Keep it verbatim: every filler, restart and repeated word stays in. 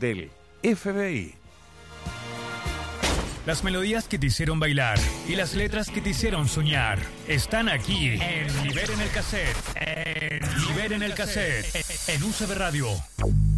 del F B I. Las melodías que te hicieron bailar y las letras que te hicieron soñar están aquí en Liberen el Cassette. En Liberen el Cassette. En U C B Radio.